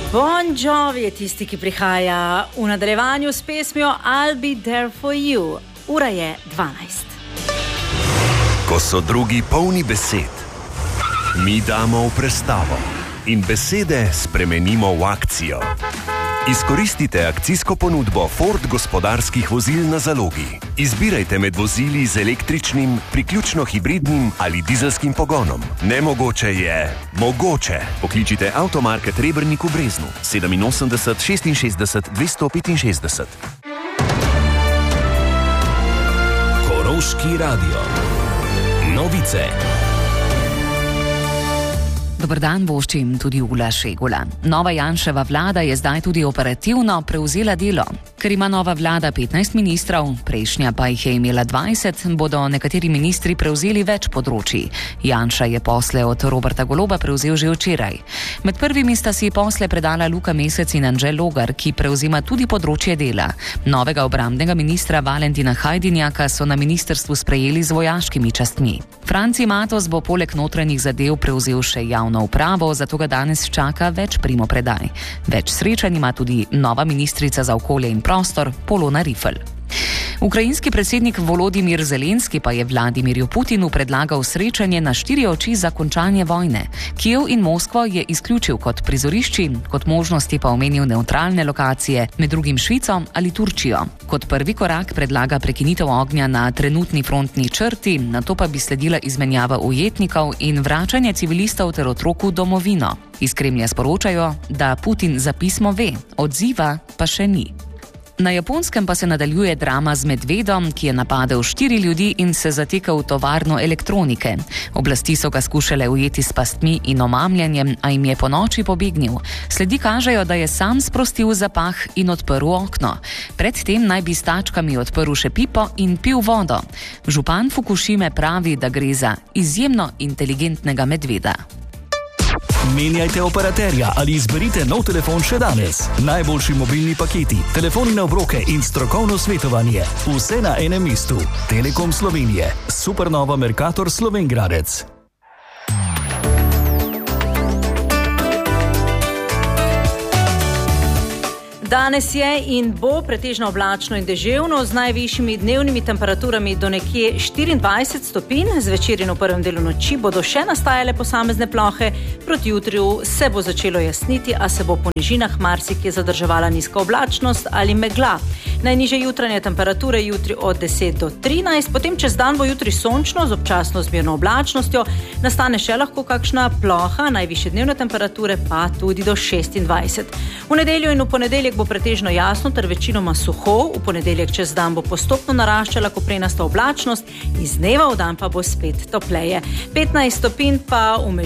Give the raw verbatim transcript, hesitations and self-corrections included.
Bon Jovi je tisti, ki prihaja v nadaljevanju s pesmijo I'll be there for you. Ura je dvanajst. Ko so drugi polni besed, mi damo v prestavo in besede spremenimo v akcijo. Izkoristite akcijsko ponudbo Ford gospodarskih vozil na zalogi. Izbirajte med vozili z električnim, priključno hibridnim ali dizelskim pogonom. Nemogoče je mogoče. Pokličite Avtomarket Rebernik v Breznu sedeminosemdeset šestinšestdeset dvesto petinšestdeset. Koroški radio. Novice. Dober dan, voščim tudi Ula Šegula. Nova Janševa vlada je zdaj tudi operativno prevzela delo. Ker ima nova vlada petnajst ministrov, prejšnja pa jih je imela dvajset, bodo nekateri ministri prevzeli več področij. Janša je posle od Roberta Goloba prevzel že včeraj. Med prvimi sta si posle predala Luka Mesec in Anže Logar, ki prevzema tudi področje dela. Novega obrambnega ministra Valentina Hajdinjaka so na ministrstvu sprejeli z vojaškimi častmi. Franci Matos bo poleg notranjih zadev prevzel še javno upravo, zato ga danes čaka več primopredaj. Več srečanj ima tudi nova ministrica za okolje in prostor Polona Rifl. Ukrajinski predsednik Volodimir Zelenski pa je Vladimirju Putinu predlagal srečanje na štiri oči za končanje vojne. Kijev in Moskvo je izključil kot prizorišči, kot možnosti pa omenil nevtralne lokacije, med drugim Švico ali Turčijo. Kot prvi korak predlaga prekinitev ognja na trenutni frontni črti, nato pa bi sledila izmenjava ujetnikov in vračanje civilistov ter otrok v domovino. Iz Kremlja sporočajo, da Putin za pismo ve, odziva pa še ni. Na Japonskem pa se nadaljuje drama z medvedom, ki je napadel štiri ljudi in se zatekel v tovarno elektronike. Oblasti so ga skušale ujeti s pastmi in omamljanjem, a jim je po noči pobegnil. Sledi kažejo, da je sam sprostil zapah in odprl okno. Predtem naj bi s tačkami odprl še pipo in pil vodo. Župan Fukušime pravi, da gre za izjemno inteligentnega medveda. Menjajte operaterja ali izberite nov telefon še danes. Najboljši mobilni paketi, telefoni na obroke in strokovno svetovanje. Vse na enem mestu. Telekom Slovenije. Supernova Mercator Slovengradec. Danes je in bo pretežno oblačno in deževno z najvišjimi dnevnimi temperaturami do nekje štiriindvajset stopinj. Zvečer in v prvem delu noči bodo še nastajale posamezne plohe. Proti jutriju se bo začelo jasniti, a se bo po nižinah marsikje zadrževala nizka oblačnost ali megla. Najnižje jutranje temperature jutri od deset do trinajst, potem čez dan bo jutri sončno z občasno zmerno oblačnostjo. Nastane še lahko kakšna ploha, najvišje dnevne temperature pa tudi do šestindvajset. V nedeljo in v ponedeljek bo pretežno jasno ter večinoma suho. V ponedeljek čez dan bo postopno naraščala koprenasta oblačnost, iz dneva v dan pa bo spet topleje. petnajst stopinj pa v